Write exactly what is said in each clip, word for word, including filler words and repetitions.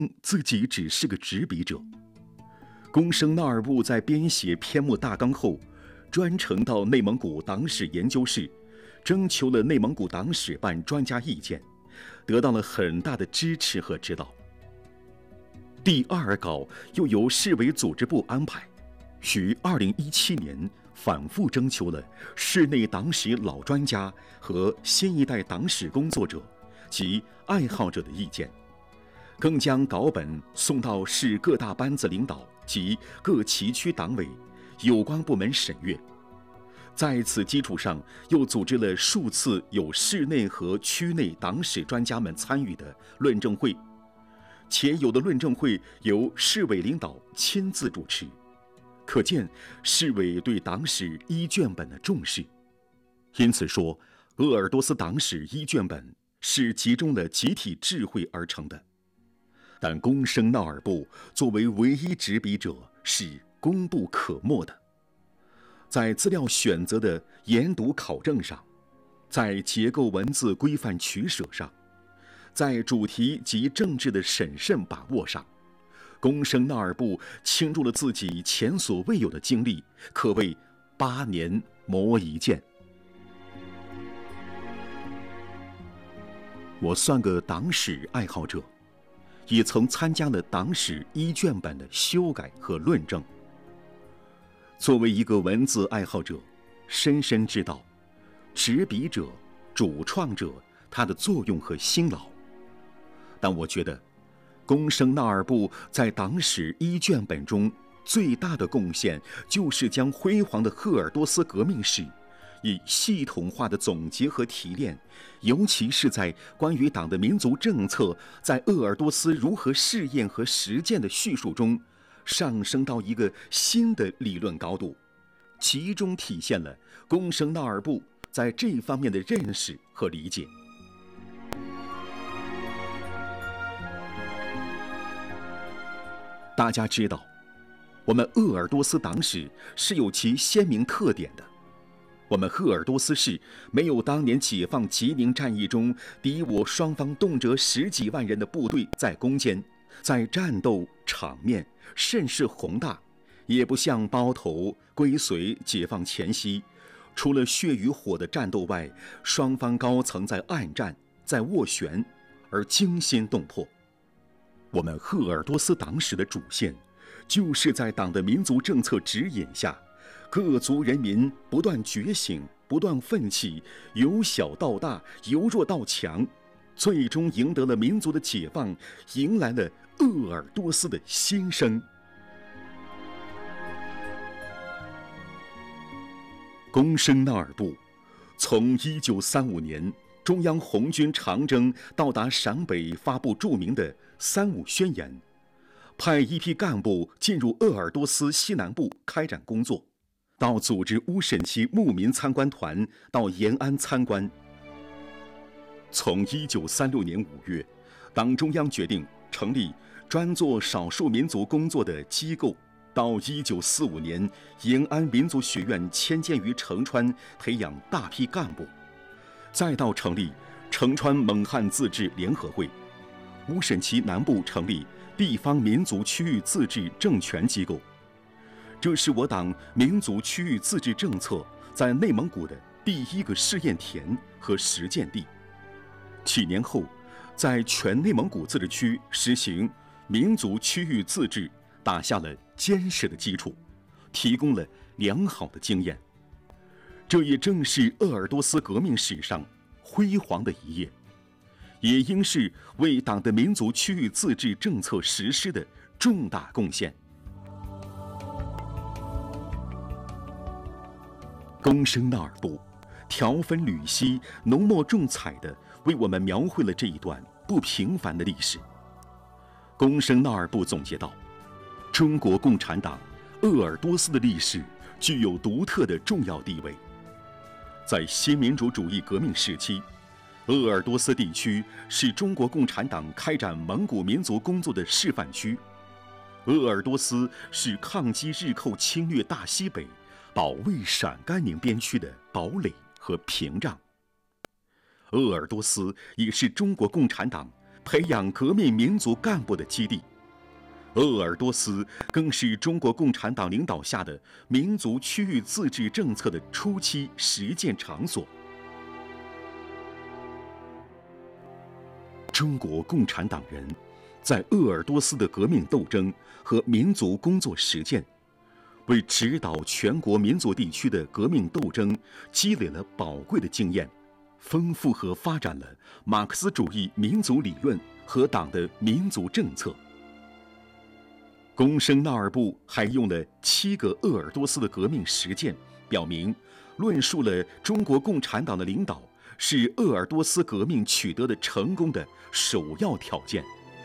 自己只是个执笔者。宫生纳尔布在编写篇目大纲后，专程到内蒙古党史研究室，征求了内蒙古党史办专家意见，得到了很大的支持和指导。第二稿又由市委组织部安排，于二零一七年反复征求了市内党史老专家和新一代党史工作者及爱好者的意见，更将稿本送到市各大班子领导及各旗区党委有关部门审阅。在此基础上，又组织了数次有市内和区内党史专家们参与的论证会，且有的论证会由市委领导亲自主持，可见市委对党史一卷本的重视。因此说，鄂尔多斯党史一卷本是集中了集体智慧而成的。但宫生纳尔布作为唯一执笔者是功不可没的。在资料选择的研读考证上，在结构文字规范取舍上，在主题及政治的审慎把握上，宫生纳尔布倾注了自己前所未有的精力，可谓八年磨一剑。我算个党史爱好者，也曾参加了党史一卷本的修改和论证。作为一个文字爱好者，深深知道执笔者、主创者他的作用和辛劳。但我觉得宫生纳尔布在党史一卷本中最大的贡献，就是将辉煌的鄂尔多斯革命史以系统化的总结和提炼，尤其是在关于党的民族政策在鄂尔多斯如何试验和实践的叙述中，上升到一个新的理论高度，其中体现了宫生纳尔布在这方面的认识和理解。大家知道，我们鄂尔多斯党史是有其鲜明特点的。我们鄂尔多斯市没有当年解放吉宁战役中敌我双方动辄十几万人的部队在攻坚，在战斗场面甚是宏大，也不像包头、归绥解放前夕，除了血与火的战斗外，双方高层在暗战，在斡旋，而惊心动魄。我们鄂尔多斯党史的主线，就是在党的民族政策指引下，各族人民不断觉醒，不断奋起，由小到大，由弱到强，最终赢得了民族的解放，迎来了鄂尔多斯的新生。宫生纳尔布从一九三五年中央红军长征到达陕北，发布著名的三五宣言，派一批干部进入鄂尔多斯西南部开展工作，到组织乌审期牧民参观团到延安参观。从一九三六年五月，党中央决定成立专做少数民族工作的机构，到一九四五年，延安民族学院迁建于成川，培养大批干部，再到成立成川蒙汉自治联合会，乌审期南部成立地方民族区域自治政权机构。这是我党民族区域自治政策在内蒙古的第一个试验田和实践地。几年后，在全内蒙古自治区实行民族区域自治，打下了坚实的基础，提供了良好的经验。这也正是鄂尔多斯革命史上辉煌的一页，也应是为党的民族区域自治政策实施的重大贡献。宫生纳尔布条分缕析、浓墨重彩地为我们描绘了这一段不平凡的历史。宫生纳尔布总结道，中国共产党鄂尔多斯的历史具有独特的重要地位。在新民主主义革命时期，鄂尔多斯地区是中国共产党开展蒙古民族工作的示范区。鄂尔多斯是抗击日寇侵略大西北、保卫陕甘宁边区的堡垒和屏障。鄂尔多斯也是中国共产党培养革命民族干部的基地。鄂尔多斯更是中国共产党领导下的民族区域自治政策的初期实践场所。中国共产党人在鄂尔多斯的革命斗争和民族工作实践，为指导全国民族地区的革命斗争积累了宝贵的经验，丰富和发展了马克思主义民族理论和党的民族政策。公生纳尔布还用了七个鄂尔多斯的革命实践，表明论述了中国共产党的领导是鄂尔多斯革命取得的成功的首要条件。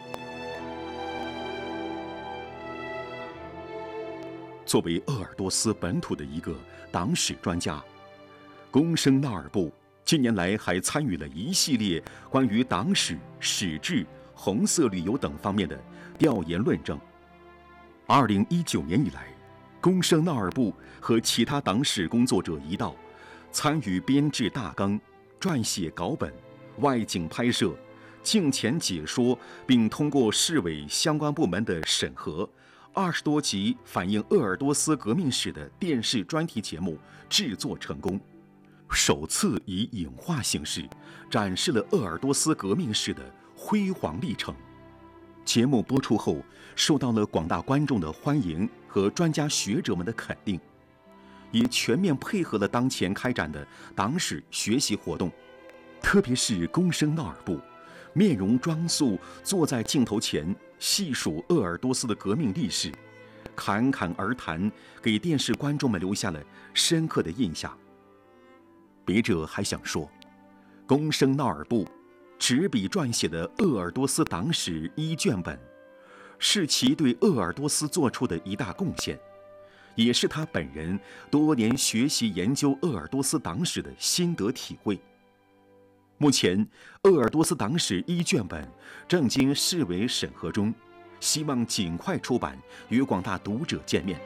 作为鄂尔多斯本土的一个党史专家，公生纳尔布近年来还参与了一系列关于党史、史志、红色旅游等方面的调研论证。二零一九年以来，公生纳尔布和其他党史工作者一道，参与编制大纲、撰写稿本、外景拍摄、镜前解说，并通过市委相关部门的审核，二十多集反映鄂尔多斯革命史的电视专题节目制作成功，首次以影画形式展示了鄂尔多斯革命史的辉煌历程。节目播出后，受到了广大观众的欢迎和专家学者们的肯定，也全面配合了当前开展的党史学习活动。特别是公生纳尔布，面容庄肃，坐在镜头前细数鄂尔多斯的革命历史，侃侃而谈，给电视观众们留下了深刻的印象。笔者还想说，公生纳尔布执笔撰写的鄂尔多斯党史一卷本，是其对鄂尔多斯做出的一大贡献，也是他本人多年学习研究鄂尔多斯党史的心得体会。目前，鄂尔多斯党史一卷本正经市委审核中，希望尽快出版，与广大读者见面。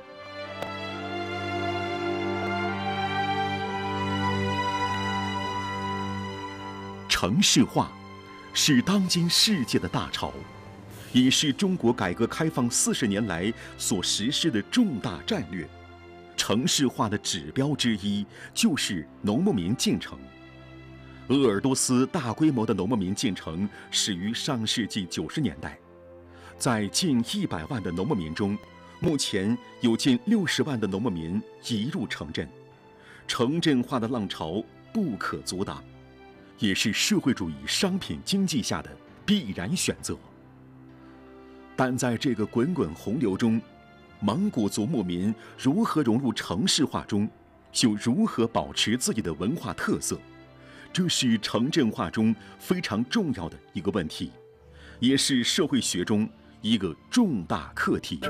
城市化是当今世界的大潮，也是中国改革开放四十年来所实施的重大战略。城市化的指标之一就是农牧民进城。鄂尔多斯大规模的农牧民进城始于上世纪九十年代，在近一百万的农牧民中，目前有近六十万的农牧民移入城镇，城镇化的浪潮不可阻挡，也是社会主义商品经济下的必然选择。但在这个滚滚洪流中，蒙古族牧民如何融入城市化中，又如何保持自己的文化特色，这是城镇化中非常重要的一个问题，也是社会学中一个重大课题。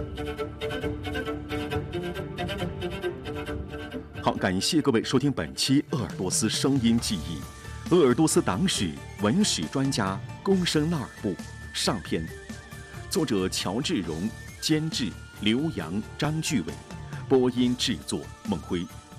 好，感谢各位收听本期鄂尔多斯声音记忆，鄂尔多斯党史文史专家公生纳尔布上篇，作者乔志荣，监制刘洋、张巨伟，播音制作孟辉。